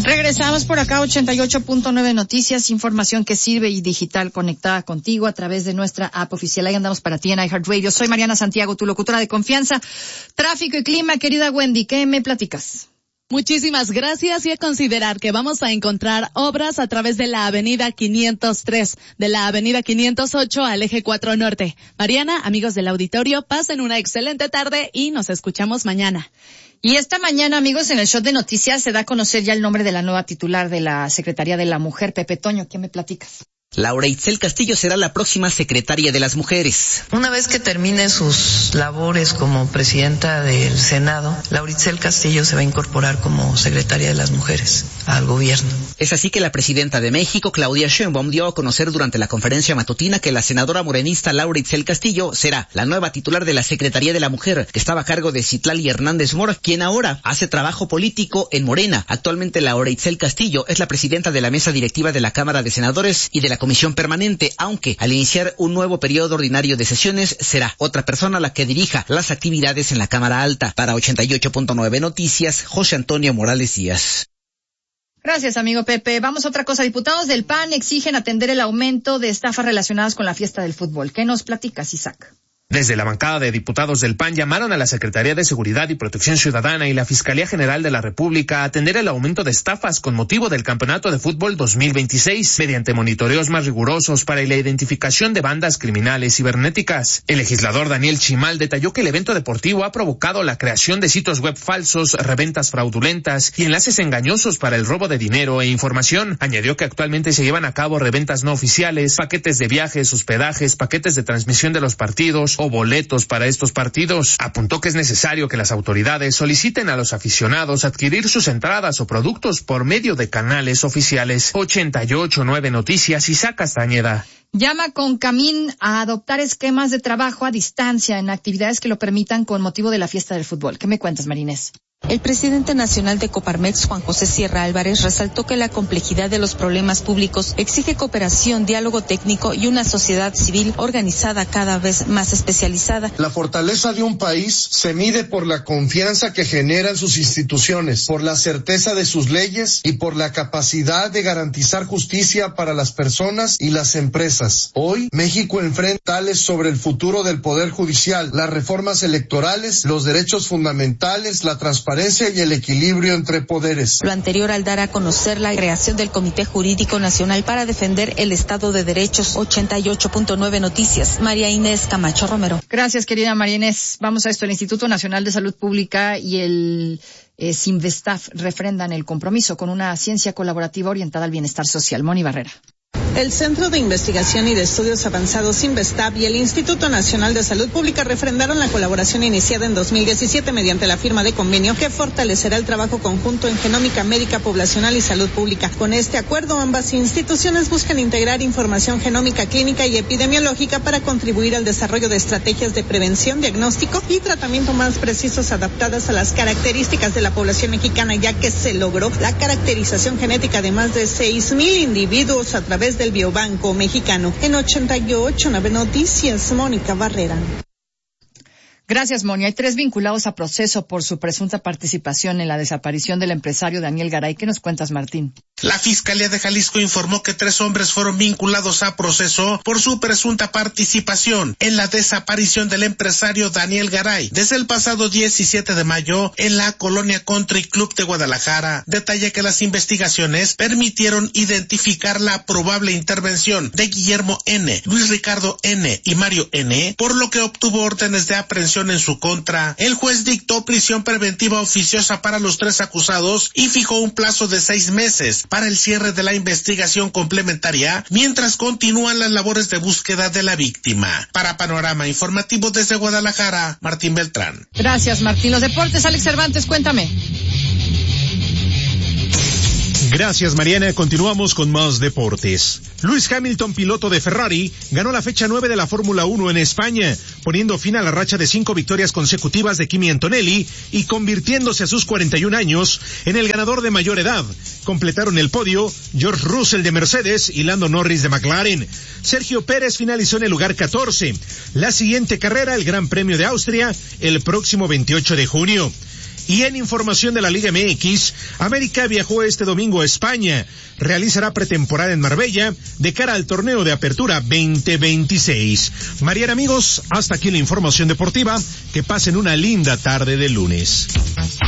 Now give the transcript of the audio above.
Regresamos por acá, 88.9 Noticias, información que sirve y digital conectada contigo a través de nuestra app oficial. Ahí andamos para ti en iHeartRadio. Soy Mariana Santiago, tu locutora de confianza. Tráfico y clima, querida Wendy, ¿qué me platicas? Muchísimas gracias, y a considerar que vamos a encontrar obras a través de la avenida 503, de la avenida 508 al eje 4 norte. Mariana, amigos del auditorio, pasen una excelente tarde y nos escuchamos mañana. Y esta mañana, amigos, en el show de noticias se da a conocer ya el nombre de la nueva titular de la Secretaría de la Mujer, Pepe Toño. ¿Qué me platicas? Laura Itzel Castillo será la próxima secretaria de las mujeres. Una vez que termine sus labores como presidenta del Senado, Laura Itzel Castillo se va a incorporar como secretaria de las mujeres al gobierno. Es así que la presidenta de México, Claudia Sheinbaum, dio a conocer durante la conferencia matutina que la senadora morenista Laura Itzel Castillo será la nueva titular de la Secretaría de la Mujer, que estaba a cargo de Citlali Hernández Mora, quien ahora hace trabajo político en Morena. Actualmente Laura Itzel Castillo es la presidenta de la mesa directiva de la Cámara de Senadores y de la Comisión Permanente, aunque al iniciar un nuevo periodo ordinario de sesiones será otra persona la que dirija las actividades en la Cámara Alta. Para 88.9 Noticias, José Antonio Morales Díaz. Gracias, amigo Pepe. Vamos a otra cosa. Diputados del PAN exigen atender el aumento de estafas relacionadas con la fiesta del fútbol. ¿Qué nos platicas, Isaac? Desde la bancada de diputados del PAN llamaron a la Secretaría de Seguridad y Protección Ciudadana y la Fiscalía General de la República a atender el aumento de estafas con motivo del Campeonato de Fútbol 2026 mediante monitoreos más rigurosos para la identificación de bandas criminales cibernéticas. El legislador Daniel Chimal detalló que el evento deportivo ha provocado la creación de sitios web falsos, reventas fraudulentas y enlaces engañosos para el robo de dinero e información. Añadió que actualmente se llevan a cabo reventas no oficiales, paquetes de viajes, hospedajes, paquetes de transmisión de los partidos o boletos para estos partidos. Apuntó que es necesario que las autoridades soliciten a los aficionados adquirir sus entradas o productos por medio de canales oficiales. 88.9 Noticias, Isaac Castañeda. Llama Concamín a adoptar esquemas de trabajo a distancia en actividades que lo permitan con motivo de la fiesta del fútbol. ¿Qué me cuentas, Marinés? El presidente nacional de Coparmex, Juan José Sierra Álvarez, resaltó que la complejidad de los problemas públicos exige cooperación, diálogo técnico y una sociedad civil organizada cada vez más especializada. La fortaleza de un país se mide por la confianza que generan sus instituciones, por la certeza de sus leyes y por la capacidad de garantizar justicia para las personas y las empresas. Hoy, México enfrenta tales sobre el futuro del Poder Judicial, las reformas electorales, los derechos fundamentales, la transparencia y el equilibrio entre poderes. Lo anterior al dar a conocer la creación del Comité Jurídico Nacional para defender el Estado de Derechos. 88.9 Noticias, María Inés Camacho Romero. Gracias, querida María Inés. Vamos a esto. El Instituto Nacional de Salud Pública y el Sinvestaf refrendan el compromiso con una ciencia colaborativa orientada al bienestar social. Moni Barrera. El Centro de Investigación y de Estudios Avanzados Sinvestaf y el Instituto Nacional de Salud Pública refrendaron la colaboración iniciada en 2017 mediante la firma de convenio que fortalecerá el trabajo conjunto en genómica médica poblacional y salud pública. Con este acuerdo, ambas instituciones buscan integrar información genómica clínica y epidemiológica para contribuir al desarrollo de estrategias de prevención, diagnóstico y tratamiento más precisos adaptadas a las características de la población mexicana, ya que se logró la caracterización genética de más de 6,000 individuos a través del Biobanco Mexicano. En 88.9 Noticias, Mónica Barrera. Gracias, Moni. Hay 3 vinculados a proceso por su presunta participación en la desaparición del empresario Daniel Garay. ¿Qué nos cuentas, Martín? La Fiscalía de Jalisco informó que 3 hombres fueron vinculados a proceso por su presunta participación en la desaparición del empresario Daniel Garay desde el pasado 17 de mayo en la colonia Country Club de Guadalajara. Detalla que las investigaciones permitieron identificar la probable intervención de Guillermo N., Luis Ricardo N. y Mario N., por lo que obtuvo órdenes de aprehensión en su contra. El juez dictó prisión preventiva oficiosa para los 3 acusados y fijó un plazo de 6 meses para el cierre de la investigación complementaria mientras continúan las labores de búsqueda de la víctima. Para Panorama Informativo desde Guadalajara, Martín Beltrán. Gracias, Martín. Los deportes, Alex Cervantes, cuéntame. Gracias, Mariana. Continuamos con más deportes. Lewis Hamilton, piloto de Ferrari, ganó la fecha 9 de la Fórmula 1 en España, poniendo fin a la racha de 5 victorias consecutivas de Kimi Antonelli y convirtiéndose a sus 41 años en el ganador de mayor edad. Completaron el podio George Russell de Mercedes y Lando Norris de McLaren. Sergio Pérez finalizó en el lugar 14. La siguiente carrera, el Gran Premio de Austria, el próximo 28 de junio. Y en información de la Liga MX, América viajó este domingo a España. Realizará pretemporada en Marbella de cara al torneo de apertura 2026. Mariana, amigos, hasta aquí la información deportiva. Que pasen una linda tarde de lunes.